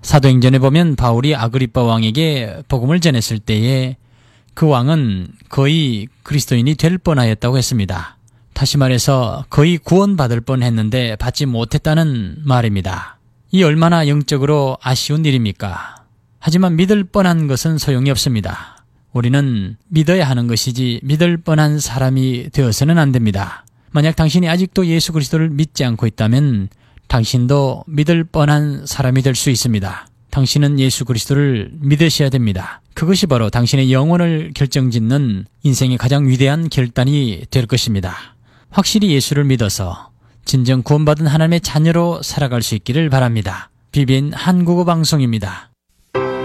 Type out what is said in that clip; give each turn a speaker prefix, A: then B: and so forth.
A: 사도행전에 보면 바울이 아그리빠 왕에게 복음을 전했을 때에 그 왕은 거의 그리스도인이 될 뻔하였다고 했습니다. 다시 말해서 거의 구원받을 뻔했는데 받지 못했다는 말입니다. 이 얼마나 영적으로 아쉬운 일입니까? 하지만 믿을 뻔한 것은 소용이 없습니다. 우리는 믿어야 하는 것이지 믿을 뻔한 사람이 되어서는 안 됩니다. 만약 당신이 아직도 예수 그리스도를 믿지 않고 있다면 당신도 믿을 뻔한 사람이 될 수 있습니다. 당신은 예수 그리스도를 믿으셔야 됩니다. 그것이 바로 당신의 영혼을 결정짓는 인생의 가장 위대한 결단이 될 것입니다. 확실히 예수를 믿어서 진정 구원받은 하나님의 자녀로 살아갈 수 있기를 바랍니다. BBN 한국어 방송입니다.